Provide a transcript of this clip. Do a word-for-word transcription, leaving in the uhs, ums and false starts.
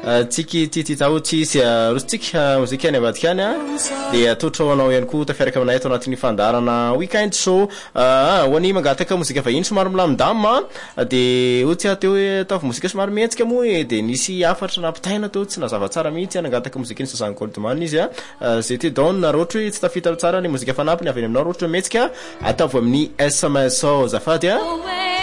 tsiki titi tao tsisy rustika muzika any avadikany a dia totroanao ihany koa tafiaraka aminay eto anatin'ny fandarana weekend show wani magataka muzika vahiny somary milamindama de ohatsy teo hoe taovy muzika somary mihetsika moa de nisy afatra nampitaina teo tsy nazava tsara mihitsy nagataka muzika ny Sasan Goldman izy a c'était don na rotry tsy tafita tsara ny muzika fanampiny avy aminao rotry mihetsika ataovy amin'ny S M S zafady a